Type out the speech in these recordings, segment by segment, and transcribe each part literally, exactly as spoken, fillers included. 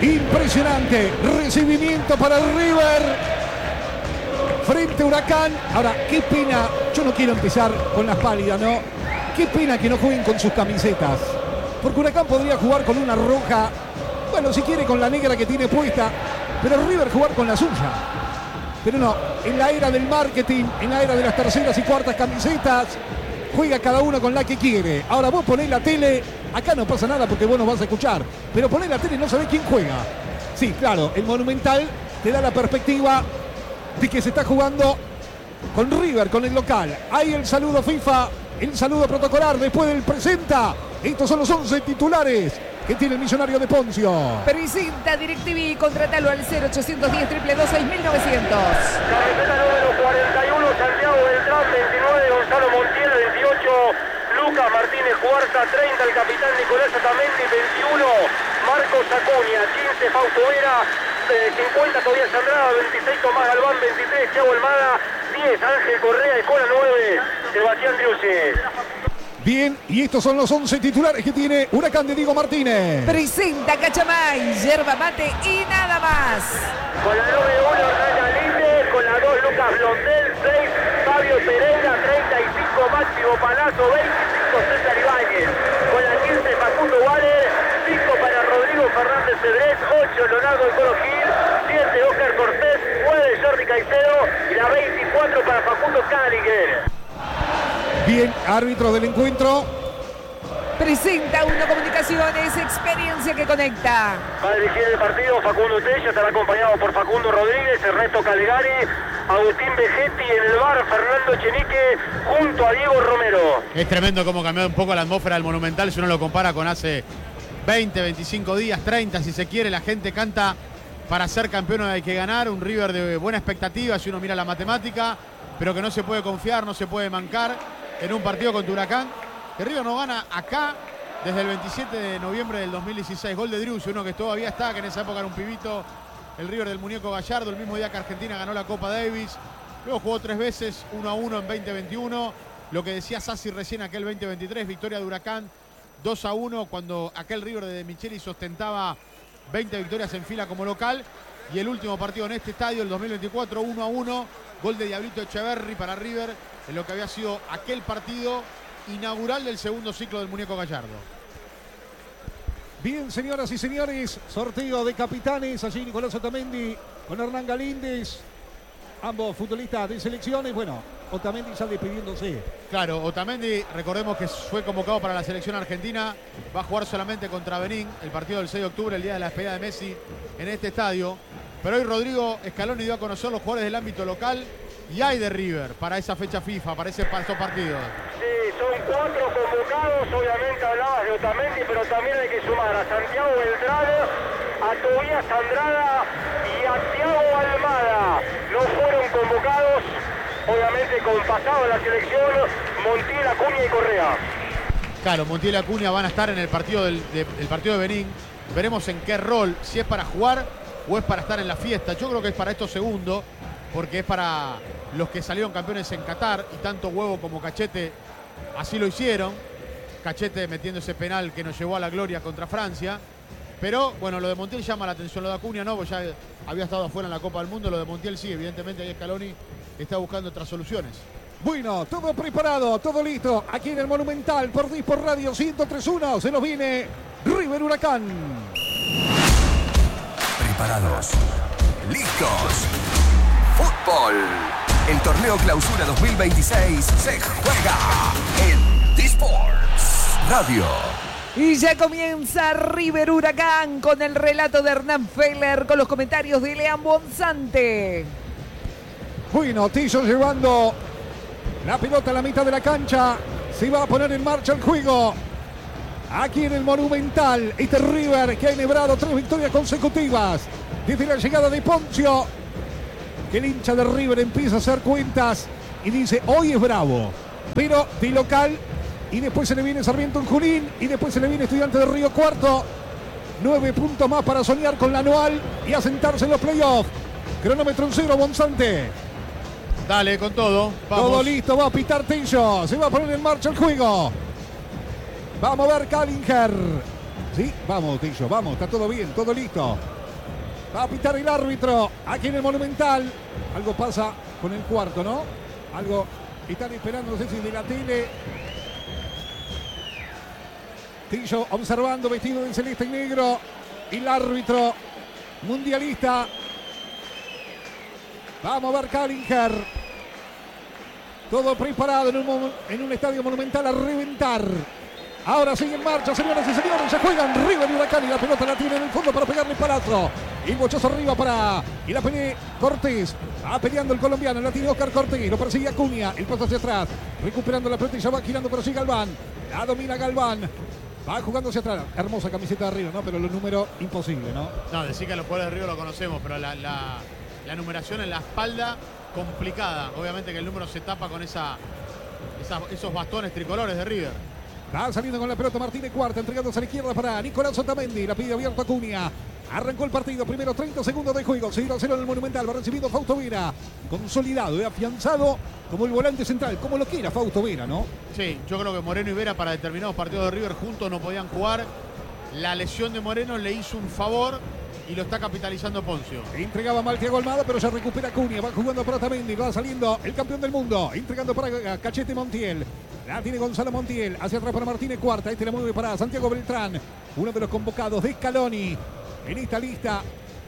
Impresionante recibimiento para el River frente a Huracán. Ahora, qué pena, yo no quiero empezar con las pálidas, ¿no? Qué pena que no jueguen con sus camisetas, porque Huracán podría jugar con una roja, bueno, si quiere con la negra que tiene puesta, pero River jugar con la suya. Pero no, en la era del marketing, en la era de las terceras y cuartas camisetas, juega cada uno con la que quiere. Ahora vos ponés la tele, acá no pasa nada porque vos no vas a escuchar, pero ponés la tele y no sabés quién juega. Sí, claro, el Monumental te da la perspectiva de que se está jugando con River, con el local. Ahí el saludo FIFA, el saludo protocolar después del presenta. Estos son los once titulares que tiene el Millonario de Poncio. Presenta DirecTV, contratalo al cero ochocientos diez, dos dos seis mil novecientos. Camiseta número cuarenta y uno, Santiago Beltrán, veintinueve, Gonzalo Montiel, veintiocho, Lucas Martínez Cuarta, treinta, el capitán Nicolás Otamendi, veintiuno, Marcos Acuña, quince, Fausto Vera, cincuenta, Tobias Andrada, veintiséis, Tomás Galván, veintitrés, Thiago Almada, diez, Ángel Correa, Escola nueve, Sebastián Driussi. Bien, y estos son los once titulares que tiene Huracán de Diego Martínez. Presenta Cachamay, yerba mate y nada más. Con la número uno, Hernán Linde, con la dos, Lucas Blondel, seis, Fabio Pereira, treinta y cinco, Máximo Palazzo, veinticinco, César Ibáñez. Con la quince, Facundo Waller, cinco para Rodrigo Fernández Cedrés, ocho, Leonardo El Colo Gil, siete, Óscar Cortés, nueve, Jordi Caicedo y la veinticuatro para Facundo Cáliger. Bien, árbitro del encuentro. Presenta Uno Comunicaciones, experiencia que conecta. Va a dirigir el partido Facundo Tello, estará acompañado por Facundo Rodríguez, Ernesto Calegari, Agustín Vegetti, en el bar Fernando Chenique, junto a Diego Romero. Es tremendo cómo cambió un poco la atmósfera del Monumental, si uno lo compara con hace veinte, veinticinco días, treinta si se quiere. La gente canta para ser campeón hay que ganar, un River de buena expectativa si uno mira la matemática, pero que no se puede confiar, no se puede mancar en un partido contra Huracán, que River no gana acá desde el veintisiete de noviembre del dos mil dieciséis. Gol de Driussi, uno que todavía está, que en esa época era un pibito, el River del muñeco Gallardo, el mismo día que Argentina ganó la Copa Davis. Luego jugó tres veces, uno a uno en veinte veintiuno. Lo que decía Sassi recién, aquel veinte veintitrés, victoria de Huracán dos a uno, cuando aquel River de De Michelis ostentaba veinte victorias en fila como local. Y el último partido en este estadio, el dos mil veinticuatro, uno a uno, gol de Diablito Echeverri para River, en lo que había sido aquel partido inaugural del segundo ciclo del muñeco Gallardo. Bien, señoras y señores, sorteo de capitanes. Allí Nicolás Otamendi con Hernán Galíndez, ambos futbolistas de selecciones. Bueno, Otamendi ya despidiéndose. Claro, Otamendi, recordemos que fue convocado para la selección argentina, va a jugar solamente contra Benín, el partido del seis de octubre, el día de la despedida de Messi en este estadio. Pero hoy Rodrigo Scaloni dio a conocer los jugadores del ámbito local y hay de River para esa fecha FIFA, para, ese, para estos partidos. Sí, son cuatro convocados, obviamente hablabas de Otamendi, pero también hay que sumar a Santiago Beltrán, a Tobias Andrada y a Thiago Almada. No fueron convocados, obviamente con pasado en la selección, Montiel, Acuña y Correa. Claro, Montiel y Acuña van a estar en el partido del, de, el partido de Benín. Veremos en qué rol, si es para jugar o es para estar en la fiesta. Yo creo que es para esto segundo, porque es para los que salieron campeones en Qatar y tanto Huevo como Cachete así lo hicieron. Cachete metiendo ese penal que nos llevó a la gloria contra Francia. Pero bueno, lo de Montiel llama la atención, lo de Acuña no, pues ya había estado afuera en la Copa del Mundo. Lo de Montiel sí, evidentemente ahí Scaloni está buscando otras soluciones. Bueno, todo preparado, todo listo. Aquí en el Monumental, por Dispor Radio ciento tres punto uno, se nos viene River Huracán. Preparados, listos. Fútbol. El torneo Clausura dos mil veintiséis se juega en Disports Radio. Y ya comienza River Huracán con el relato de Hernán Feller, con los comentarios de Lean Bonzante. Bueno, Tillo llevando la pelota a la mitad de la cancha. Se va a poner en marcha el juego. Aquí en el Monumental, este River que ha enhebrado tres victorias consecutivas desde la llegada de Poncio. Que el hincha de River empieza a hacer cuentas y dice, hoy es bravo, pero de local. Y después se le viene Sarmiento en Junín. Y después se le viene Estudiantes de Río Cuarto. Nueve puntos más para soñar con la anual y asentarse en los playoffs. Cronómetro en cero, Bonzante. Dale, con todo. Vamos. Todo listo, va a pitar Tillo. Se va a poner en marcha el juego. Vamos a ver Cálinger. Sí, vamos Tillo, vamos, está todo bien, todo listo. Va a pitar el árbitro aquí en el Monumental. Algo pasa con el cuarto, ¿no? Algo están esperando, no sé si de la tele. Tillo observando, vestido de celeste y negro. Y el árbitro mundialista. Vamos a ver Kallinger. Todo preparado en un, en un estadio Monumental a reventar. Ahora sigue en marcha, señoras y señores. Ya juegan River y Huracán y la pelota la tiene en el fondo para pegarle palazo. Y el bochazo arriba para... Y la pelea Cortés. Va peleando el colombiano. La tiene Oscar Cortés. Lo persigue Acuña. El paso hacia atrás. Recuperando la pelota y ya va girando, pero sigue Galván. La domina Galván. Va jugando hacia atrás. Hermosa camiseta de River, ¿no? Pero los números imposible, ¿no? No, decir que los jugadores de River lo conocemos, pero la, la, la numeración en la espalda complicada. Obviamente que el número se tapa con esa, esa, esos bastones tricolores de River. Va saliendo con la pelota Martínez Cuarta, entregándose a la izquierda para Nicolás Otamendi. La pide abierto Acuña. Arrancó el partido, primero treinta segundos de juego. cero a cero en el Monumental, va recibiendo Fausto Vera. Consolidado y afianzado como el volante central, como lo quiera Fausto Vera, ¿no? Sí, yo creo que Moreno y Vera para determinados partidos de River juntos no podían jugar. La lesión de Moreno le hizo un favor y lo está capitalizando Poncio. Entregaba mal Thiago Almada, pero ya recupera Acuña. Va jugando para Otamendi, va saliendo el campeón del mundo. Entregando para Cachete Montiel. La tiene Gonzalo Montiel, hacia atrás para Martínez Cuarta. Este la mueve para Santiago Beltrán, uno de los convocados de Scaloni en esta lista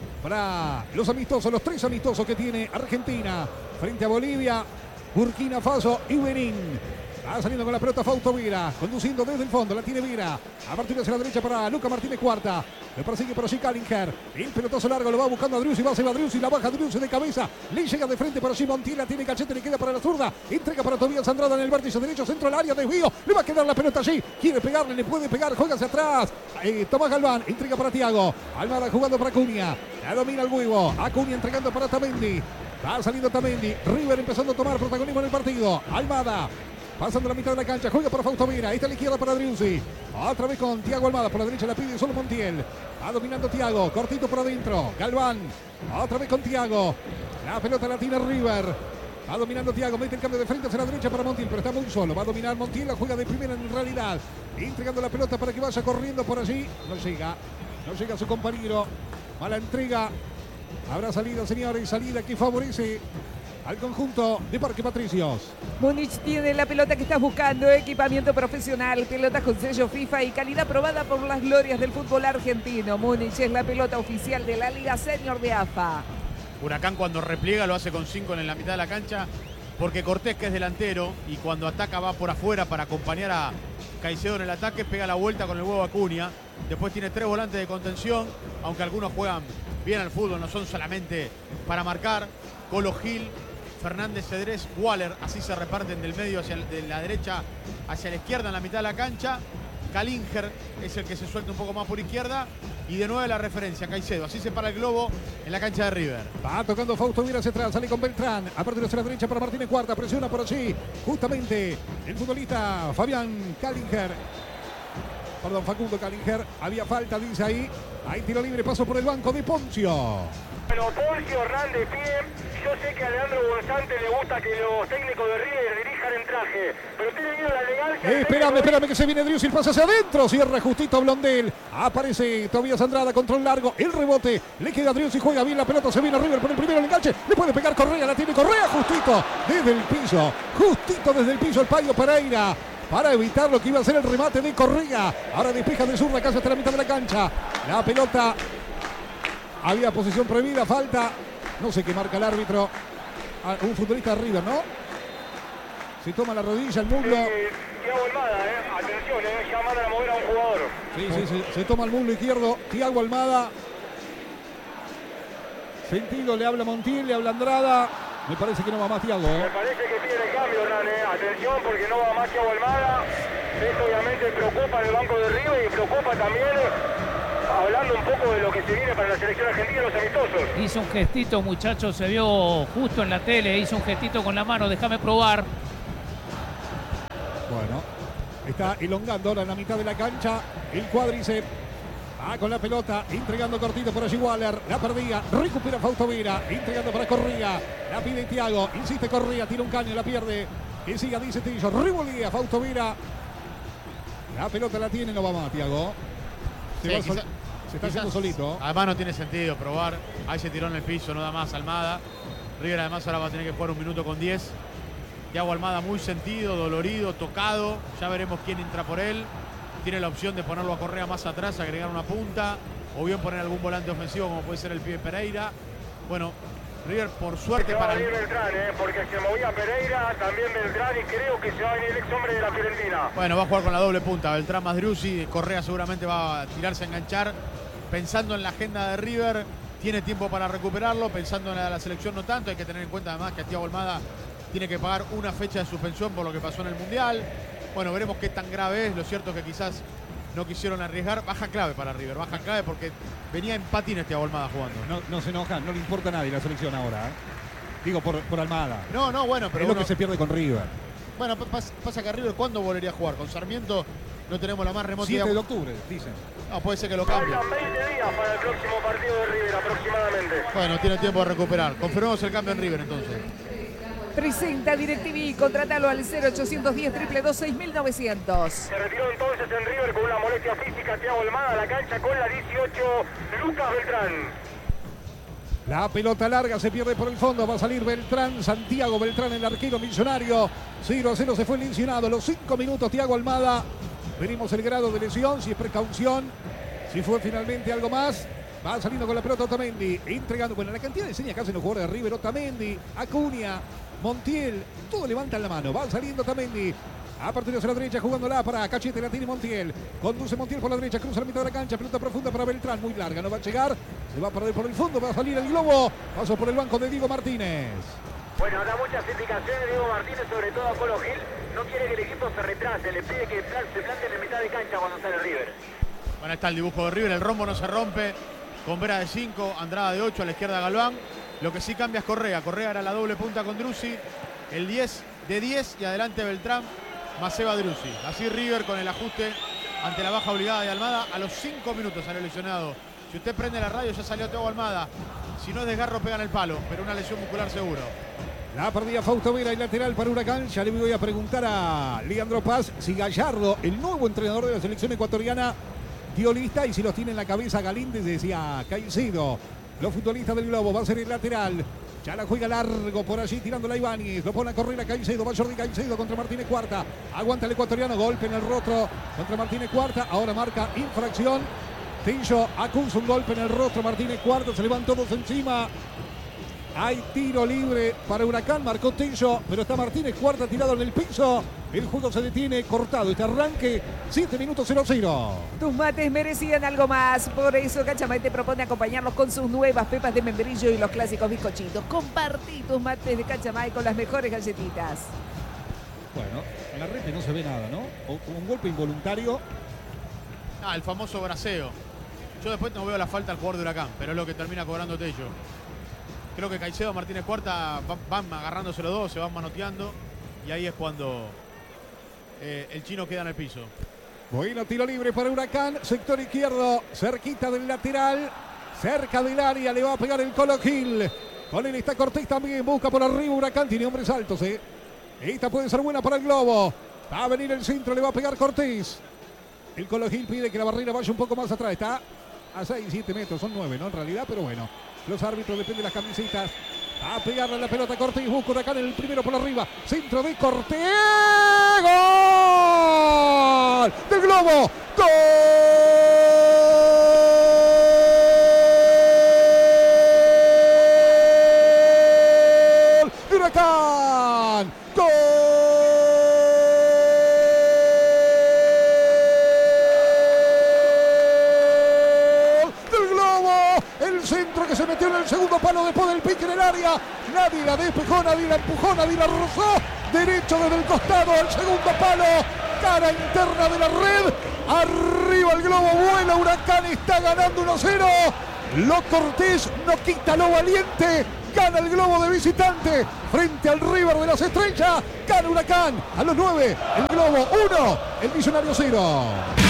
para los amistosos, los tres amistosos que tiene Argentina frente a Bolivia, Burkina Faso y Benín. Va saliendo con la pelota Fausto Vera, conduciendo desde el fondo, la tiene Vera. A partir hacia la derecha para Luca Martínez Cuarta. Le persigue por allí Kallinger. El pelotazo largo lo va buscando a Driussi, va a Driussi, la baja Driussi de cabeza. Le llega de frente por allí Montiel, la tiene Cachete, le queda para la zurda. Entrega para Tobías Andrada en el vértice derecho, centro al área, desvío. Le va a quedar la pelota allí. Quiere pegarle, le puede pegar, juega hacia atrás. Eh, Tomás Galván, entrega para Thiago. Almada jugando para Acuña. La domina el huevo. Acuña entregando para Otamendi. Va saliendo Otamendi. River empezando a tomar protagonismo en el partido. Almada. Pasando la mitad de la cancha, juega para Fausto Vera. Esta a la izquierda para Driussi. Otra vez con Thiago Almada. Por la derecha la pide solo Montiel. Va dominando Thiago. Cortito por adentro. Galván. Otra vez con Thiago. La pelota la tiene River. Va dominando Thiago. Mete el cambio de frente hacia la derecha para Montiel. Pero está muy solo. Va a dominar Montiel. La juega de primera en realidad. Entregando la pelota para que vaya corriendo por allí. No llega. No llega su compañero. Mala entrega. Habrá salida, señores. Salida que favorece al conjunto de Parque Patricios. Múnich tiene la pelota que estás buscando, equipamiento profesional, pelotas con sello FIFA y calidad probada por las glorias del fútbol argentino. Múnich es la pelota oficial de la Liga Senior de A F A. Huracán cuando repliega lo hace con cinco en la mitad de la cancha, porque Cortés, que es delantero, y cuando ataca va por afuera para acompañar a Caicedo en el ataque, pega la vuelta con el huevo Acuña. Después tiene tres volantes de contención, aunque algunos juegan bien al fútbol, no son solamente para marcar. Colo Gil, Fernández Cedrés, Waller, así se reparten del medio hacia de la derecha hacia la izquierda en la mitad de la cancha. Kallinger es el que se suelta un poco más por izquierda. Y de nuevo la referencia, Caicedo. Así se para el globo en la cancha de River. Va tocando Fausto Vera hacia atrás, sale con Beltrán. A partir hacia la derecha para Martínez Cuarta, presiona por allí. Justamente el futbolista Fabián Kallinger. Perdón, Facundo Kallinger. Había falta, dice ahí. Hay tiro libre, paso por el banco de Poncio. Bueno, Poncio, Hernán de pie. Yo sé que a Leandro Gonzante le gusta que los técnicos de River dirijan en traje, pero tiene miedo la elegancia. Eh, espérame, espérame que se viene Driussi, el pase hacia adentro. Cierra justito Blondel. Aparece Tobías Andrada, control largo. El rebote. Le queda a Driussi, juega bien la pelota. Se viene River por el primero, el enganche. Le puede pegar Correa, la tiene Correa justito desde el piso. Justito desde el piso el Payo Pereira. Para evitar lo que iba a ser el remate de Correa. Ahora despeja de zurda casi hasta la mitad de la cancha. La pelota. Había posición prohibida, falta. No sé qué marca el árbitro. Ah, un futbolista de River, ¿no? Se toma la rodilla, el muslo. Eh, Thiago Almada, eh. Atención, eh. Ya mandan a mover a un jugador. Sí, sí, se, se toma el muslo izquierdo. Thiago Almada. Sentido, le habla Montiel, le habla Andrada. Me parece que no va más Thiago. ¿eh? Me parece que tiene el cambio, Hernán, eh. Atención, porque no va más Thiago Almada. Eso obviamente preocupa en el banco de River y preocupa también, eh, hablando un poco de lo que se viene para la selección argentina, los amistosos. Hizo un gestito, muchachos, se vio justo en la tele, hizo un gestito con la mano, déjame probar. Bueno, está elongando ahora en la mitad de la cancha el cuádriceps. Va con la pelota, entregando cortito por allí Waller, la perdía, recupera Fausto Vera, entregando para Correa, la pide Thiago, insiste Correa, tira un caño, la pierde, que siga, dice Tillo, revolea Fausto Vera, la pelota la tiene, no va más Thiago. Se Sí, va quizá, Se está haciendo solito. Además no tiene sentido probar. Ahí se tiró en el piso, no da más Almada. River además ahora va a tener que jugar un minuto con diez. Thiago Almada muy sentido, dolorido, tocado. Ya veremos quién entra por él. Tiene la opción de ponerlo a Correa más atrás, agregar una punta. O bien poner algún volante ofensivo como puede ser el pibe Pereira. Bueno, River por suerte se va para a venir el... Beltrán, eh, porque se movía Pereira, también Beltrán, y creo que se va a venir el ex hombre de la Fiorentina. Bueno, va a jugar con la doble punta. Beltrán más Driussi. Correa seguramente va a tirarse a enganchar. Pensando en la agenda de River, tiene tiempo para recuperarlo. Pensando en la, la selección no tanto. Hay que tener en cuenta además que Thiago Almada tiene que pagar una fecha de suspensión por lo que pasó en el Mundial. Bueno, veremos qué tan grave es. Lo cierto es que quizás no quisieron arriesgar. Baja clave para River, baja clave porque venía en patines Thiago Almada jugando. No, no se enoja, no le importa a nadie la selección ahora. ¿eh? Digo, por, por Almada. No, no, bueno, pero es lo uno... que se pierde con River. Bueno, pasa, pasa que a River, ¿cuándo volvería a jugar? Con Sarmiento no tenemos la más remota siete idea. de octubre, dicen. No, puede ser que lo cambie. Faltan veinte días para el próximo partido de River aproximadamente. Bueno, tiene tiempo de recuperar. Confirmemos el cambio en River entonces. Presenta DirecTV, contrátalo al cero ochocientos diez, dos dos seis mil novecientos. Se retiró entonces en River con una molestia física Thiago Almada a la cancha con la dieciocho, Lucas Beltrán. La pelota larga se pierde por el fondo. Va a salir Beltrán. Santiago Beltrán, el arquero millonario. cero a cero se fue lesionado. A los cinco minutos Thiago Almada. Veremos el grado de lesión, si es precaución, si fue finalmente algo más. Va saliendo con la pelota Otamendi. Entregando. Bueno, la cantidad de señas que hacen los jugadores de River. Otamendi, Acuña, Montiel. Todos levantan la mano. Va saliendo Otamendi. A partir hacia la derecha, jugándola para Cachete, la tiene Montiel. Conduce Montiel por la derecha, cruza la mitad de la cancha. Pelota profunda para Beltrán, muy larga, no va a llegar. Se va a perder por el fondo, va a salir el globo. Paso por el banco de Diego Martínez. Bueno, da muchas indicaciones Diego Martínez, sobre todo a Colo Gil. No quiere que el equipo se retrase, le pide que se plante en la mitad de cancha cuando sale River. Bueno, está el dibujo de River, el rombo no se rompe. Con Vera de cinco, Andrada de ocho, a la izquierda Galván. Lo que sí cambia es Correa. Correa era la doble punta con Driussi. El diez de diez y adelante Beltrán. Maceba Driussi. Así River con el ajuste ante la baja obligada de Almada. A los cinco minutos salió lesionado. Si usted prende la radio ya salió Thiago Almada. Si no es desgarro pegan el palo, pero una lesión muscular seguro. La perdía Fausto Vera y lateral para Huracán. Ya le voy a preguntar a Leandro Paz si Gallardo, el nuevo entrenador de la selección ecuatoriana, dio lista y si los tiene en la cabeza Galíndez, decía Caicedo. Los futbolistas del Globo, va a ser el lateral. Ya la juega largo por allí, tirando la Ibáñez. Lo pone a correr a Caicedo. Va Jordi Caicedo contra Martínez Cuarta. Aguanta el ecuatoriano. Golpe en el rostro contra Martínez Cuarta. Ahora marca infracción. Tillo acusa un golpe en el rostro. Martínez Cuarta. Se levan todos encima. Hay tiro libre para Huracán. Marcó Tillo, pero está Martínez Cuarta tirado en el piso. El juego se detiene, cortado este arranque. siete minutos cero cero. Tus mates merecían algo más. Por eso Cachamay te propone acompañarlos con sus nuevas pepas de membrillo y los clásicos bizcochitos. Compartí tus mates de Cachamay con las mejores galletitas. Bueno, en la red no se ve nada, ¿no? O, un golpe involuntario. Ah, el famoso braceo. Yo después no veo la falta al jugador de Huracán, pero es lo que termina cobrando Tello. Creo que Caicedo, Martínez Cuarta van, van agarrándose los dos, se van manoteando. Y ahí es cuando eh, el chino queda en el piso. Bueno, tiro libre para Huracán. Sector izquierdo, cerquita del lateral. Cerca del área, le va a pegar el Colo Gil. Con él está Cortés también, busca por arriba Huracán. Tiene hombres altos, ¿eh? Esta puede ser buena para el Globo. Va a venir el centro, le va a pegar Cortés. El Colo Gil pide que la barrera vaya un poco más atrás. Está a seis, siete metros, son nueve, ¿no? En realidad, pero bueno. Los árbitros dependen de las camisetas. A pegarle la pelota Cortés. Busca Huracán el primero por arriba. Centro de Cortés. ¡Gol! ¡Del Globo! ¡Gol! ¡De Huracán! ¡Gol! El centro que se metió en el segundo palo después del pique en el área. Nadie la despejó, nadie la empujó, nadie la rozó. Derecho desde el costado al segundo palo. Cara interna de la red. Arriba el Globo, vuela Huracán, está ganando uno a cero. Lo Cortés no quita lo valiente. Gana el Globo de visitante frente al River de las Estrellas. Gana Huracán a los nueve. El Globo uno, el Millonario cero.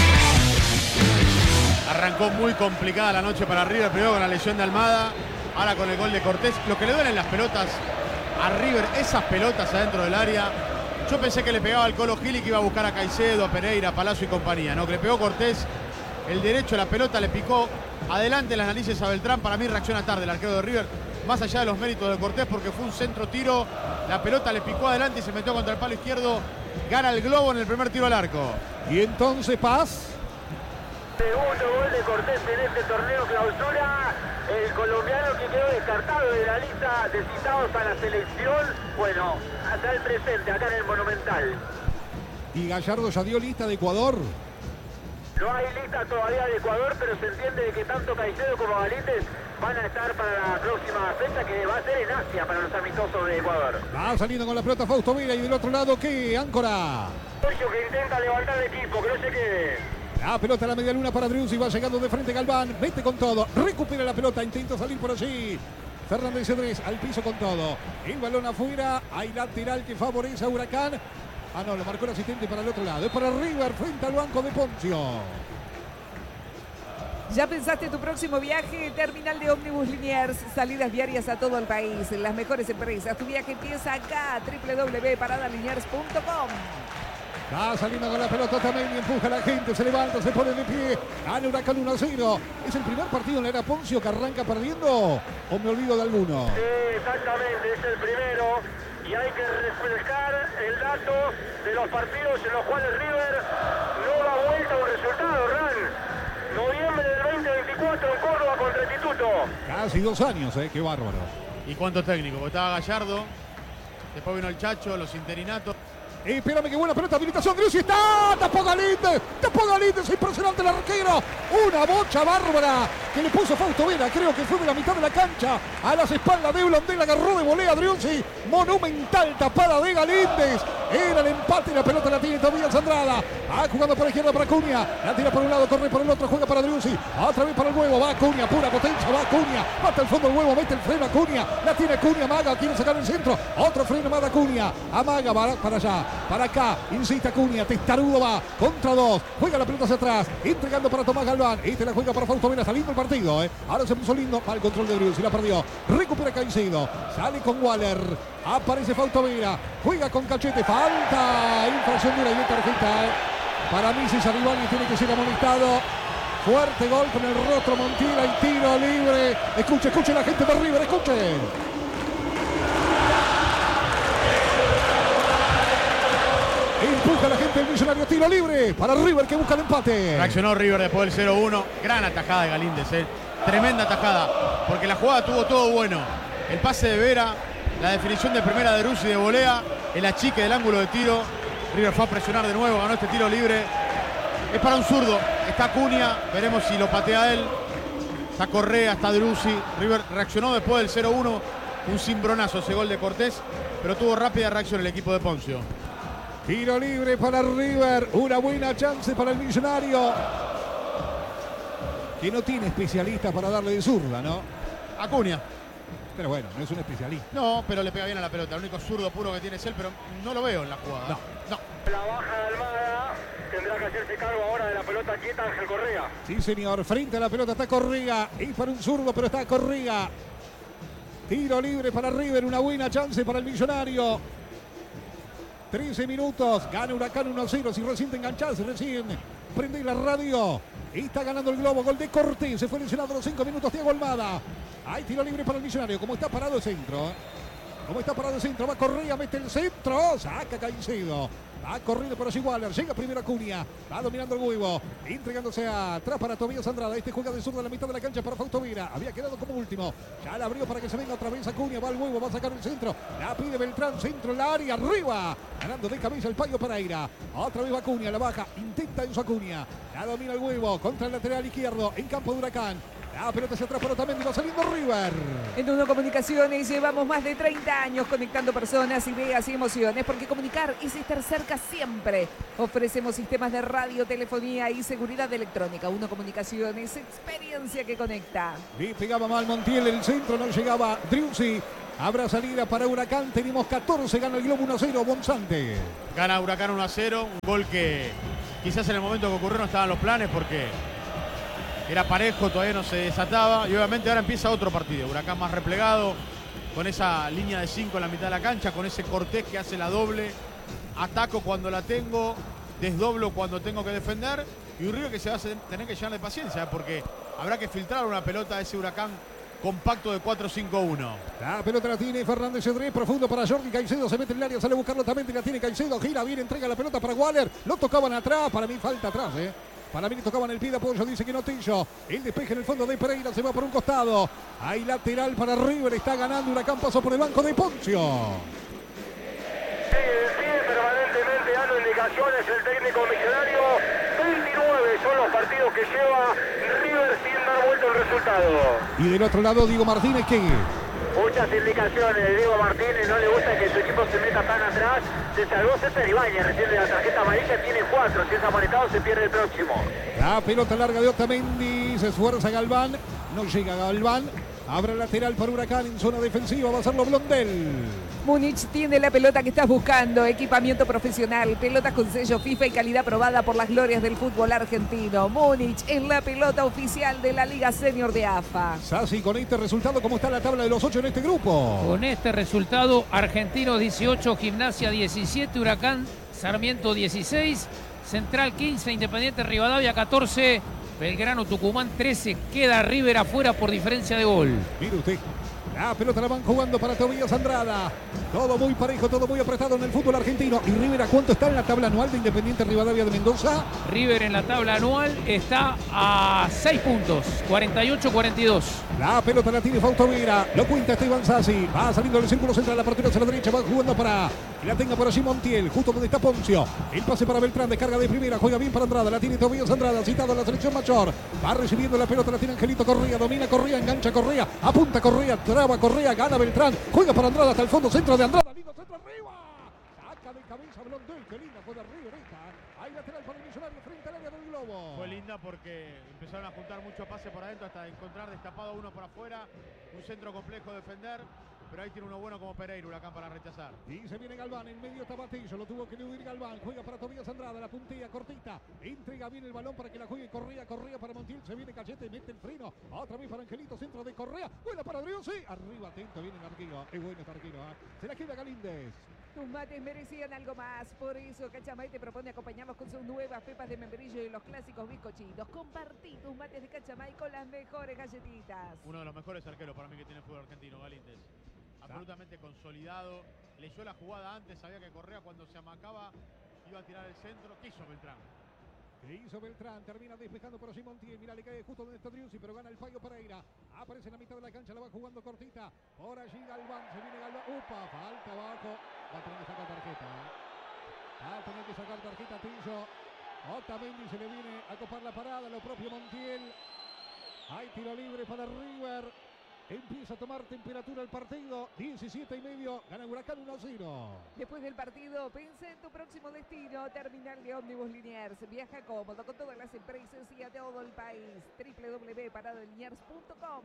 Arrancó muy complicada la noche para River, primero con la lesión de Almada, ahora con el gol de Cortés. Lo que le duelen las pelotas a River, esas pelotas adentro del área. Yo pensé que le pegaba al Colo Gil y que iba a buscar a Caicedo, a Pereira, a Palazzo y compañía. No, que le pegó Cortés el derecho, la pelota le picó adelante las narices a Beltrán. Para mí reacciona tarde el arquero de River, más allá de los méritos de Cortés, porque fue un centro tiro, la pelota le picó adelante y se metió contra el palo izquierdo. Gana el Globo en el primer tiro al arco. Y entonces Paz. Segundo gol de Cortés en este torneo clausura. El colombiano que quedó descartado de la lista de citados a la selección. Bueno, hasta el presente, acá en el Monumental. Y Gallardo ya dio lista de Ecuador. No hay lista todavía de Ecuador, pero se entiende de que tanto Caicedo como Galíndez van a estar para la próxima fecha, que va a ser en Asia para los amistosos de Ecuador. Va saliendo con la pelota Fausto Vera, y del otro lado, ¿qué? Áncora. Sergio, que intenta levantar el equipo, que no se quede. La pelota a la media luna para Driussi, va llegando de frente Galván, mete con todo, recupera la pelota, intenta salir por allí. Fernández Cedrés al piso con todo. El balón afuera, hay lateral que favorece a Huracán. Ah, no, lo marcó el asistente para el otro lado. Es para River frente al banco de Poncio. ¿Ya pensaste tu próximo viaje? Terminal de Ómnibus Liniers, salidas diarias a todo el país, las mejores empresas. Tu viaje empieza acá, doble u doble u doble u punto parada liniers punto com. Va saliendo con la pelota también y empuja a la gente, se levanta, se pone de pie. Gana Huracán uno a cero. ¿Es el primer partido en la era Poncio que arranca perdiendo o me olvido de alguno? Sí, exactamente, es el primero. Y hay que refrescar el dato de los partidos en los cuales River no da vuelta a un resultado, Ran. Noviembre del veinte veinticuatro en Córdoba contra el Instituto. Casi dos años, ¿eh? Qué bárbaro. ¿Y cuántos técnicos? Porque estaba Gallardo, después vino el Chacho, los interinatos. Eh, espérame, que buena pelota, habilitación, Driussi está, tapó Galíndez, tapó Galíndez, impresionante el arquero, una bocha bárbara que le puso Fausto Vera, creo que fue de la mitad de la cancha, a las espaldas de Blondel, agarró de volea Driussi, monumental tapada de Galíndez, era el empate y la pelota la tiene Tobías Andrada, va jugando por la izquierda para Acuña, la tira por un lado, corre por el otro, juega para Driussi, otra vez para el huevo, va Acuña, pura potencia, va Acuña, mata el fondo el huevo, mete el freno Acuña, la tiene Acuña, Maga, quiere sacar el centro, otro freno más de Acuña, Amaga, va para allá, para acá, insiste Acuña, testarudo va, contra dos, juega la pelota hacia atrás, entregando para Tomás Galván, este la juega para Fausto Vera, saliendo el partido, eh. Ahora se puso lindo, para el control de Driussi, la perdió, recupera Caicedo, sale con Waller, aparece Fausto Vera, juega con Cachete, falta, infracción dura y de tarjeta, eh. Para mí César Ibáñez tiene que ser amonestado. Fuerte gol con el rostro Montiel, y tiro libre, escuche, escuche la gente de River, escuche. Empuja la gente del Millonario, tiro libre para River que busca el empate. Reaccionó River después del cero uno. Gran atajada de Galíndez, eh. Tremenda atajada, porque la jugada tuvo todo bueno. El pase de Vera, la definición de primera de Driussi de volea, el achique del ángulo de tiro. River fue a presionar de nuevo, ganó este tiro libre. Es para un zurdo, está Acuña, veremos si lo patea él. Está Correa, está Driussi. River reaccionó después del cero uno. Un cimbronazo ese gol de Cortés, pero tuvo rápida reacción el equipo de Poncio. Tiro libre para River, una buena chance para el Millonario, que no tiene especialistas para darle de zurda, ¿no? Acuña. Pero bueno, no es un especialista. No, pero le pega bien a la pelota. El único zurdo puro que tiene es él, pero no lo veo en la jugada. No. No. La baja de Almada, tendrá que hacerse cargo ahora de la pelota quieta Ángel Correa. Sí, señor, frente a la pelota está Correa, y para un zurdo, pero está Correa. Tiro libre para River, una buena chance para el Millonario. trece minutos, gana Huracán uno a cero, si recién te enganchás, recién prende la radio. Y está ganando el Globo, gol de Cortés, se fue lesionado a los cinco minutos, Thiago Almada. Hay tiro libre para el Millonario, como está parado el centro. Como está parado el centro, va Correa, mete el centro, saca Caicedo. Va corriendo por allí Waller, llega primero Acuña, va dominando el huevo, entregándose atrás para Tobías Andrada, este juega de zurdo en la mitad de la cancha para Fausto Vera, había quedado como último, ya la abrió para que se venga otra vez Acuña, va al huevo, va a sacar el centro, la pide Beltrán, centro en la área, arriba, ganando de cabeza el Payo Pereira, otra vez Acuña, la baja, intenta en su Acuña, la domina el huevo, contra el lateral izquierdo, en campo de Huracán. La pelota hacia atrás, pero también va saliendo River. En Uno Comunicaciones llevamos más de treinta años conectando personas, ideas y emociones, porque comunicar es estar cerca siempre. Ofrecemos sistemas de radio, telefonía y seguridad electrónica. Uno Comunicaciones, experiencia que conecta. Y pegaba mal Montiel, el centro no llegaba Driussi. Habrá salida para Huracán, tenemos catorce, gana el Globo uno a cero, Bonzante. Gana Huracán uno a cero, un gol que quizás en el momento que ocurrió no estaban los planes porque era parejo, todavía no se desataba y obviamente ahora empieza otro partido. Huracán más replegado, con esa línea de cinco en la mitad de la cancha, con ese Cortés que hace la doble. Ataco cuando la tengo, desdoblo cuando tengo que defender Y un River que se va a tener que llenar de paciencia, porque habrá que filtrar una pelota de ese Huracán compacto de cuatro cinco uno. La pelota la tiene Fernández Cedrés, profundo para Jordi Caicedo, se mete en el área, sale a buscarlo también, la tiene Caicedo, gira bien, entrega la pelota para Waller, lo tocaban atrás, para mí falta atrás, eh. Para mí le tocaban el pie de apoyo, dice que no Tillo. El despeje en el fondo de Pereira, se va por un costado. Hay lateral para River, está ganando Huracán, paso por el banco de Poncio. Sigue, sigue permanentemente dando indicaciones el técnico millonario. veintinueve son los partidos que lleva River sin dar vuelta el resultado. Y del otro lado, Diego Martínez, que Muchas indicaciones de Diego Martínez, no le gusta que su equipo se meta tan atrás. Se salvó César Ibáñez recién de la tarjeta amarilla, tiene cuatro, si es amonestado se pierde el próximo. la pelota larga de Otamendi, se esfuerza Galván, no llega Galván. Habrá lateral para Huracán en zona defensiva, va a hacerlo Blondel. Múnich tiene la pelota que estás buscando, equipamiento profesional, pelotas con sello FIFA y calidad probada por las glorias del fútbol argentino. Múnich es la pelota oficial de la Liga Senior de A F A. Sassi, con este resultado, ¿cómo está la tabla de los ocho en este grupo? Con este resultado, Argentinos dieciocho, Gimnasia diecisiete, Huracán Sarmiento dieciséis, Central quince, Independiente Rivadavia catorce, Belgrano Tucumán trece, queda River afuera por diferencia de gol. Mire usted, la pelota la van jugando para Tobías Andrada. Todo muy parejo, todo muy apretado en el fútbol argentino. ¿Y River a cuánto está en la tabla anual de Independiente Rivadavia de Mendoza? River en la tabla anual está a seis puntos, cuarenta y ocho cuarenta y dos. La pelota la tiene Fausto Vera, lo cuenta Esteban Sassi. Va saliendo del círculo central, la partida hacia la derecha, va jugando para que la tenga por allí Montiel, justo donde está Poncio. El pase para Beltrán, descarga de primera, juega bien para Andrada, la tiene Tobías Andrada, citado a la selección mayor. Va recibiendo la pelota, la tiene Angelito Correa, domina Correa, engancha Correa, apunta Correa, traba Correa, gana Beltrán, juega para Andrada hasta el fondo, centro de Andrada, lindo centro arriba. Saca de cabeza Blondel, qué linda fue de River esta. Hay lateral para el Millonario frente al área del globo. Fue linda porque empezaron a juntar mucho pase por adentro hasta encontrar destapado uno por afuera. Un centro complejo de defender. Pero ahí tiene uno bueno como Pereira, Huracán para rechazar. Y se viene Galván, en medio está Batillo, lo tuvo que eludir Galván, juega para Tobías Andrada, la puntilla cortita, entrega bien el balón para que la juegue Correa, Correa para Montiel, se viene Cachete, mete el freno, otra vez para Angelito, centro de Correa, buena para Adrián, sí, arriba, atento, viene el arquero, es bueno este arquero, ¿eh? Se la queda Galíndez. Tus mates merecían algo más, por eso Cachamay te propone acompañarlos con sus nuevas pepas de membrillo y los clásicos bizcochitos. Compartí tus mates de Cachamay con las mejores galletitas. Uno de los mejores arqueros para mí que tiene el fútbol argentino, Galíndez. Absolutamente consolidado, leyó la jugada antes, sabía que Correa cuando se amacaba iba a tirar el centro. ¿Qué hizo Beltrán? ¿Qué hizo Beltrán? Termina despejando por allí Montiel. Mira, le cae justo donde está Driussi, pero gana el fallo Pereira. Aparece en la mitad de la cancha, la va jugando cortita. Por allí Galván, se viene Galván. ¡Upa! Falta abajo. Va a tener que sacar tarjeta. ¿eh? Va a tener que sacar tarjeta Tillo. Otamendi se le viene a copar la parada, lo propio Montiel. Hay tiro libre para River. Empieza a tomar temperatura el partido. diecisiete y medio. Gana Huracán uno a cero. Después del partido, pensé en tu próximo destino. Terminal de ómnibus Liniers. Viaja cómodo con todas las empresas y a todo el país. doble u doble u doble u punto parada liniers punto com.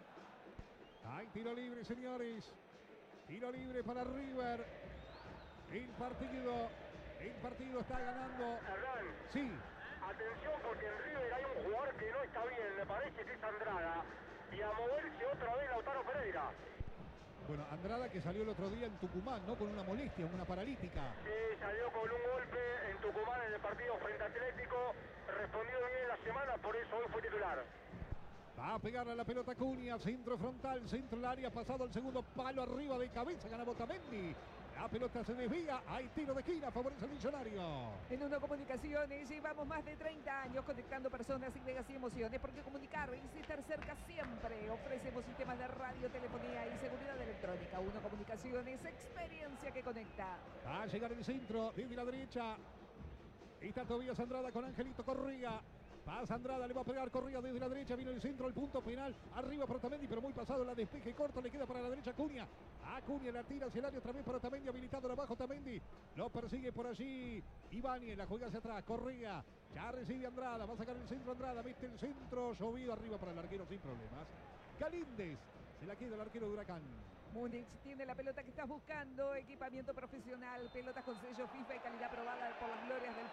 Hay tiro libre, señores. Tiro libre para River. El partido. El partido está ganando. Hernán, Sí. atención porque en River hay un jugador que no está bien, me parece que es Andrada. Y a moverse otra vez Lautaro Pereira. Bueno, Andrada que salió el otro día en Tucumán, ¿no? Con una molestia, una paralítica. Sí, salió con un golpe en Tucumán en el partido frente a Atlético. Respondió bien en la semana, por eso hoy fue titular. Va a pegar a la pelota Cunha, centro frontal, centro del área, pasado el segundo palo arriba de cabeza, gana Otamendi. La pelota se desvía, hay tiro de esquina, favorece al Millonario. En Uno Comunicaciones llevamos más de treinta años conectando personas, ideas y emociones, porque comunicar es estar cerca siempre. Ofrecemos sistemas de radio, telefonía y seguridad electrónica. Uno Comunicaciones, experiencia que conecta. Va a llegar el centro, desde la derecha. Está Tobías Andrada con Angelito Correa. Pasa Andrada, le va a pegar Correa desde la derecha, viene el centro, el punto penal, arriba para Otamendi, pero muy pasado, la despeje corto, le queda para la derecha Cunha. A Cunha la tira hacia el área otra vez para Otamendi, habilitado abajo Otamendi. Lo persigue por allí Ibáñez, la juega hacia atrás, Correa. Ya recibe Andrada, va a sacar el centro Andrada, mete el centro, llovido arriba para el arquero sin problemas. Galíndez, se la queda el arquero de Huracán. Múnich tiene la pelota que estás buscando, equipamiento profesional, pelotas con sello FIFA y calidad probada por las glorias del